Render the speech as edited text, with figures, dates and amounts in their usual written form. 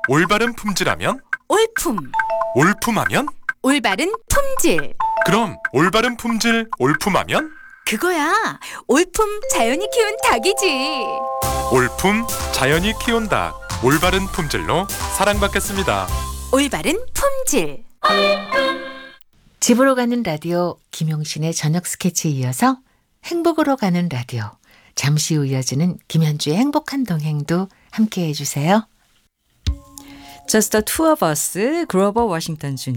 올바른 품질하면? 올품. 올품하면? 올바른 품질. 그럼 올바른 품질 올품하면? 그거야. 올품 자연이 키운 닭이지. 올품 자연이 키운 닭. 올바른 품질로 사랑받겠습니다. 올바른 품질. 집으로 가는 라디오 김용신의 저녁 스케치에 이어서 행복으로 가는 라디오 잠시 후 이어지는 김현주의 행복한 동행도 함께해 주세요. Just the two of us, 그로버 워싱턴 주니어